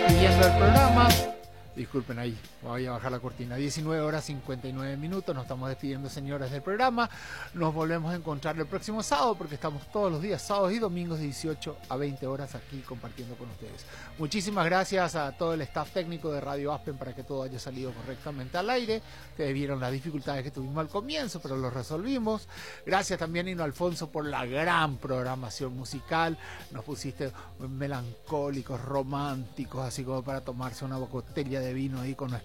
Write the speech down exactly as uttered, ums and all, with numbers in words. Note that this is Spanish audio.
despidiendo del programa. Disculpen ahí, voy a bajar la cortina. diecinueve horas cincuenta y nueve minutos. Nos estamos despidiendo, señores, del programa. Nos volvemos a encontrar el próximo sábado porque estamos todos los días, sábados y domingos, de dieciocho a veinte horas aquí compartiendo con ustedes. Muchísimas gracias a todo el staff técnico de Radio Aspen para que todo haya salido correctamente al aire. Ustedes vieron las dificultades que tuvimos al comienzo, pero lo resolvimos. Gracias también, Nino Alfonso, por la gran programación musical. Nos pusiste melancólicos, románticos, así como para tomarse una botella de vino ahí con nuestra